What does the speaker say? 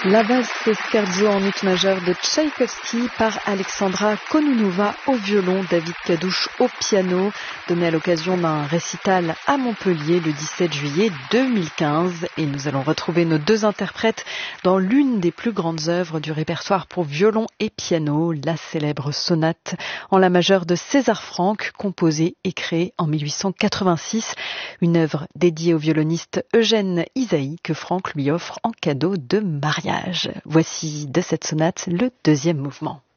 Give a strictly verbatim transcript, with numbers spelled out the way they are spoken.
La valse Scherzo en ut majeur de Tchaïkovski par Alexandra Kononova au violon, David Kadouche au piano, donné à l'occasion d'un récital à Montpellier le dix-sept juillet deux mille quinze. Et nous allons retrouver nos deux interprètes dans l'une des plus grandes œuvres du répertoire pour violon et piano, la célèbre sonate en la majeure de César Franck, composée et créée en mille huit cent quatre-vingt-six. Une œuvre dédiée au violoniste Eugène Ysaÿe que Franck lui offre en cadeau de mariage. Voici de cette sonate le deuxième mouvement.